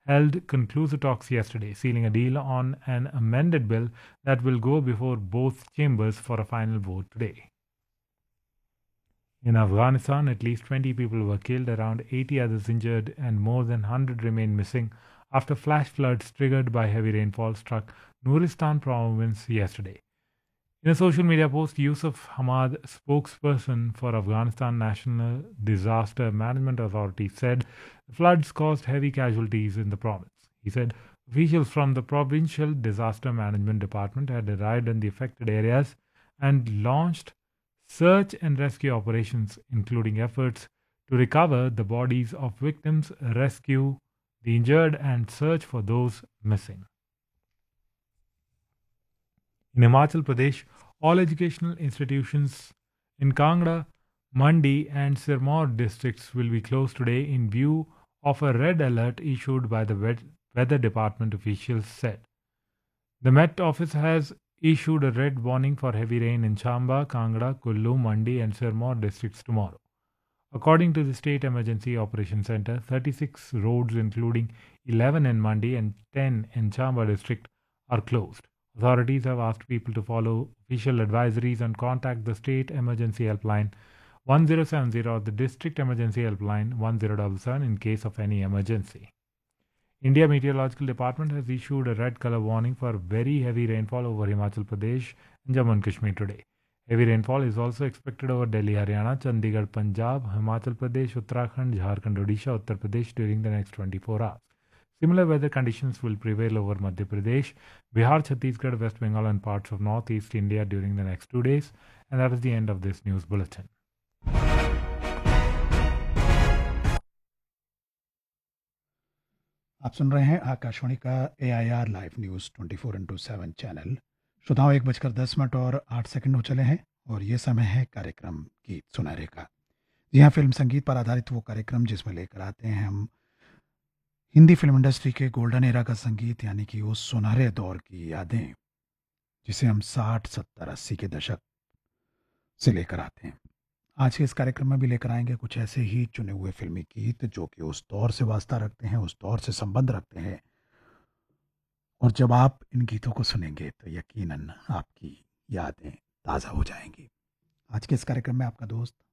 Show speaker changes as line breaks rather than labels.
held conclusive talks yesterday, sealing a deal on an amended bill that will go before both chambers for a final vote today. In Afghanistan, at least 20 people were killed, around 80 others injured, and more than 100 remain missing after flash floods triggered by heavy rainfall struck Nuristan province yesterday. In a social media post, Yusuf Hamad, spokesperson for Afghanistan National Disaster Management Authority, said the floods caused heavy casualties in the province. He said officials from the Provincial Disaster Management Department had arrived in the affected areas and launched search and rescue operations, including efforts to recover the bodies of victims, rescue the injured, and search for those missing. In Himachal Pradesh, all educational institutions in Kangra, Mandi, and Sirmaur districts will be closed today in view of a red alert issued by the weather department, officials said. The Met Office has issued a red warning for heavy rain in Chamba, Kangra, Kullu, Mandi, and Sirmaur districts tomorrow. According to the State Emergency Operations Center, 36 roads, including 11 in Mandi and 10 in Chamba district, are closed. Authorities have asked people to follow official advisories and contact the State Emergency Helpline 1070 or the District Emergency Helpline 1077 in case of any emergency. India Meteorological Department has issued a red color warning for very heavy rainfall over Himachal Pradesh and Jammu and Kashmir today. Heavy rainfall is also expected over Delhi, Haryana, Chandigarh, Punjab, Himachal Pradesh, Uttarakhand, Jharkhand, Odisha, Uttar Pradesh during the next 24 hours. Similar weather conditions will prevail over Madhya Pradesh, Bihar, Chhattisgarh, West Bengal, and parts of northeast India during the next 2 days. And that is the end of this news bulletin.
आप सुन रहे हैं आकाशवाणी का AIR live news 24/7 channel. श्रोताओं, 1:10 और 8 second हो चले हैं और ये समय है कार्यक्रम गीत सुनहरे का। जी हाँ, फिल्म संगीत पर आधारित वो कार्यक्रम जिसमें लेकर आते हैं हम हिंदी फिल्म इंडस्ट्री के गोल्डन एरा का संगीत, यानी कि वो सुनहरे दौर की यादें जिसे हम 60, 70, 80 के दशक से लेकर आते हैं। आज के इस कार्यक्रम में भी लेकर आएंगे कुछ ऐसे ही चुने हुए फिल्मी गीत जो कि उस दौर से वास्ता रखते हैं, उस दौर से संबंध रखते हैं। और जब आप इन गीतों को सुनेंगे तो यकीनन आपकी यादें ताज़ा हो जाएंगी। आज के इस कार्यक्रम में आपका दोस्त